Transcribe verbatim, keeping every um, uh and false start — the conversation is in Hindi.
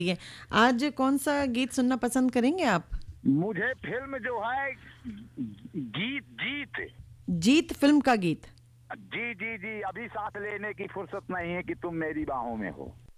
ये आज कौन सा गीत सुनना पसंद करेंगे आप? मुझे फिल्म जो है गीत जीत। जीत फिल्म का गीत। जी जी जी, अभी सांस लेने की फुर्सत नहीं है कि तुम मेरी बाहों में हो।